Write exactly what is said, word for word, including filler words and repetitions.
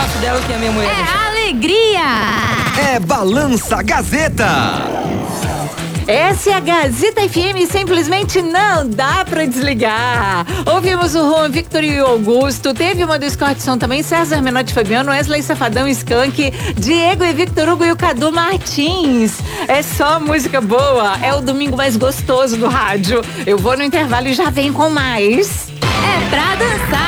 gosto dela que a minha mulher. É alegria! É Balança Gazeta. Essa é a Gazeta F M, simplesmente não dá pra desligar. Ouvimos o Juan Victor e o Augusto, teve uma do Scott Som também, César Menotti Fabiano, Wesley Safadão, Skank, Diego e Victor Hugo e o Cadu Martins. É só música boa, é o domingo mais gostoso do rádio. Eu vou no intervalo e já venho com mais. É pra dançar!